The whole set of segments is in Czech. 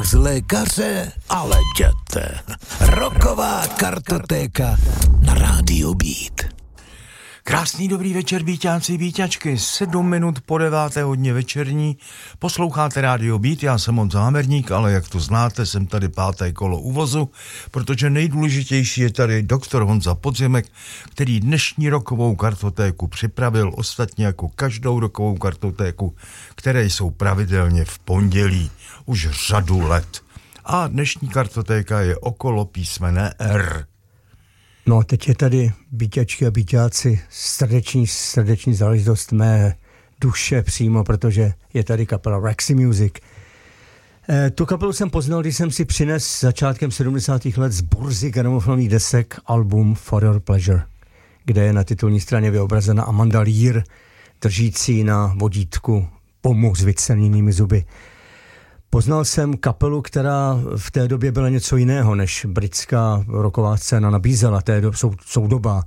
Z lékaře, ale jděte. Rocková kartotéka na Rádiu Beat. Krásný dobrý večer, Bíťáci, Bíťačky, 7 minut po 9. hodině večerní. Posloucháte Rádio Beat, já jsem Honza Hamerník, ale jak to znáte, jsem tady páté kolo uvozu, protože nejdůležitější je tady doktor Honza Podzimek, který dnešní rokovou kartotéku připravil, ostatně jako každou rokovou kartotéku, které jsou pravidelně v pondělí už řadu let. A dnešní kartotéka je okolo písmene R. No a teď je tady, Bíťačky a Bíťáci, srdeční záležitost mé duše přímo, protože je tady kapela Raxi Music. Tu kapelu jsem poznal, když jsem si přines začátkem 70. let z burzy gramofonových desek album For Your Pleasure, kde je na titulní straně vyobrazena Amanda Lear, držící na vodítku pomůž s vyceněnými zuby. Poznal jsem kapelu, která v té době byla něco jiného, než britská rocková scéna nabízela, soudobá,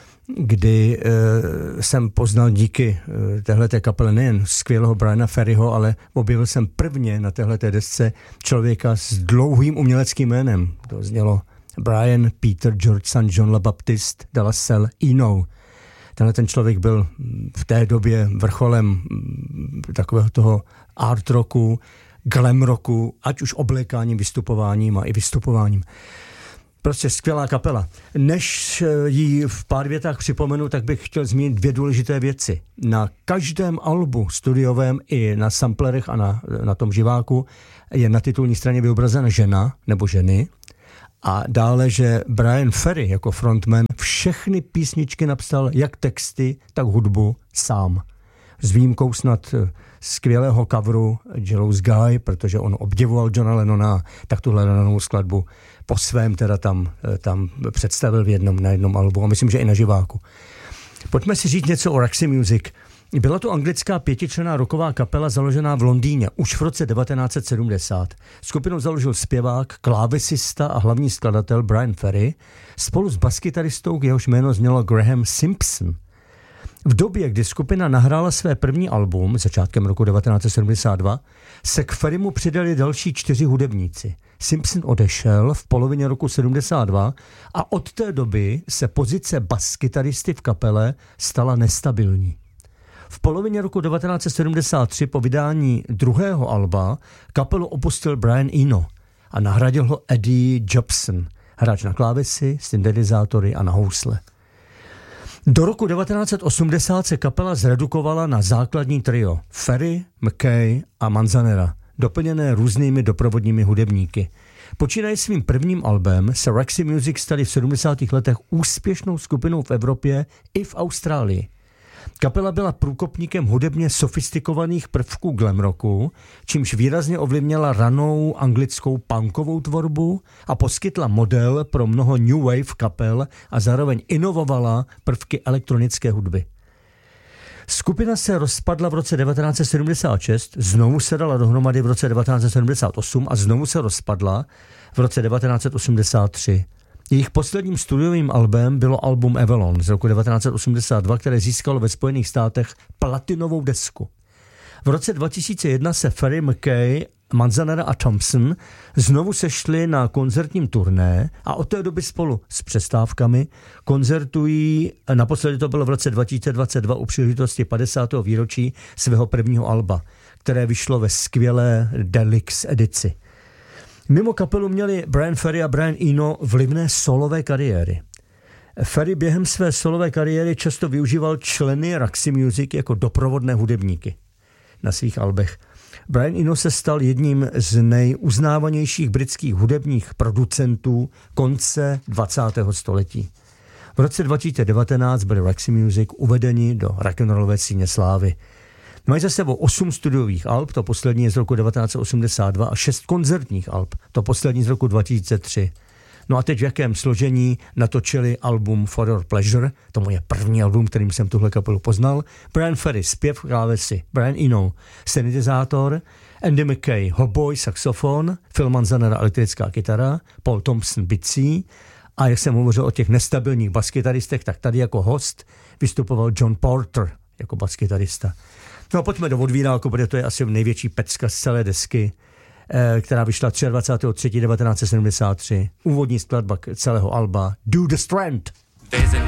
kdy jsem poznal díky téhleté kapele nejen skvělého Briana Ferryho, ale objevil jsem prvně na téhleté desce člověka s dlouhým uměleckým jménem. To znělo Brian Peter George St. John Le Baptiste de la Salle Eno. Tenhle ten člověk byl v té době vrcholem takového toho art rocku, glam rocku, ať už oblékáním, vystupováním a i vystupováním. Prostě skvělá kapela. Než ji v pár větách připomenu, tak bych chtěl zmínit dvě důležité věci. Na každém albu studiovém i na samplerech a na tom živáku je na titulní straně vyobrazena žena nebo ženy. A dále, že Brian Ferry jako frontman všechny písničky napsal jak texty, tak hudbu sám. S výjimkou snad skvělého coveru Jealous Guy, protože on obdivoval Johna Lennona, tak tuhle Lennonovou skladbu po svém teda tam představil na jednom albu a myslím, že i na živáku. Pojďme si říct něco o Raxi Music. Byla to anglická pětičlenná rocková kapela založená v Londýně už v roce 1970. Skupinu založil zpěvák, klávesista a hlavní skladatel Brian Ferry spolu s baskytaristou, jehož jméno znělo Graham Simpson. V době, kdy skupina nahrála své první album, začátkem roku 1972, se k Ferrymu přidali další 4 hudebníci. Simpson odešel v polovině roku 72 a od té doby se pozice baskytaristy v kapele stala nestabilní. V polovině roku 1973 po vydání druhého alba kapelu opustil Brian Eno a nahradil ho Eddie Jobson, hráč na klávesy, syntetizátory a na housle. Do roku 1980 se kapela zredukovala na základní trio Ferry, McKay a Manzanera, doplněné různými doprovodními hudebníky. Počínaje svým prvním albem se Raxi Music stali v 70. letech úspěšnou skupinou v Evropě i v Austrálii. Kapela byla průkopníkem hudebně sofistikovaných prvků glam rocku, čímž výrazně ovlivnila ranou anglickou punkovou tvorbu a poskytla model pro mnoho new wave kapel a zároveň inovovala prvky elektronické hudby. Skupina se rozpadla v roce 1976, znovu se dala dohromady v roce 1978 a znovu se rozpadla v roce 1983. Jejich posledním studiovým albem bylo album Avalon z roku 1982, které získalo ve Spojených státech platinovou desku. V roce 2001 se Ferry, McKay, Manzanera a Thompson znovu sešli na koncertním turné a od té doby spolu s přestávkami koncertují, naposledy to bylo v roce 2022 u příležitosti 50. výročí svého prvního alba, které vyšlo ve skvělé deluxe edici. Mimo kapelu měli Brian Ferry a Brian Eno vlivné solové kariéry. Ferry během své solové kariéry často využíval členy Raxi Music jako doprovodné hudebníky na svých albech. Brian Eno se stal jedním z nejuznávanějších britských hudebních producentů konce 20. století. V roce 2019 byli Raxi Music uvedeni do rock'n'rollové síně slávy. Mají za sebou 8 studiových alb, to poslední je z roku 1982 a 6 koncertních alb, to poslední z roku 2003. No a teď v jakém složení natočili album For Your Pleasure, to je první album, kterým jsem tuhle kapelu poznal. Brian Ferry, zpěv, klávesy, Brian Eno, syntetizátor, Andy McKay, hoboy, saxofon, Phil Manzanera, elektrická kytara, Paul Thompson, bicí a jak jsem hovořil o těch nestabilních baskytaristech, tak tady jako host vystupoval John Porter jako baskytarista. No a pojďme do odvíráku, protože to je asi největší pecka z celé desky. která vyšla 23.3.1973. Úvodní skladba celého alba Do the Strength. There's an